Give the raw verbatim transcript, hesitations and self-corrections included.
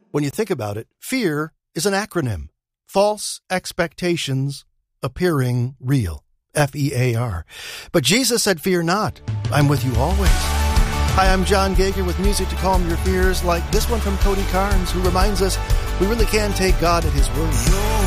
When you think about it, fear is an acronym. False expectations appearing real. F E A R. But Jesus said, fear not. I'm with you always. Hi, I'm John Gager with music to calm your fears, like this one from Cody Carnes, who reminds us we really can take God at his word.